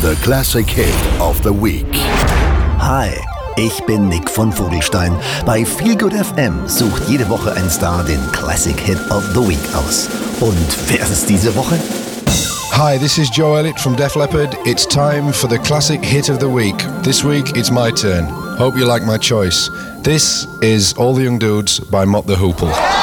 The Classic Hit of the Week. Hi, ich bin Nick von Vogelstein. Bei Feelgood FM sucht jede Woche ein Star den Classic Hit of the Week aus. Und wer ist es diese Woche? Hi, this is Joe Elliott from Def Leppard. It's time for the Classic Hit of the Week. This week, it's my turn. Hope you like my choice. This is All the Young Dudes by Mott the Hoople.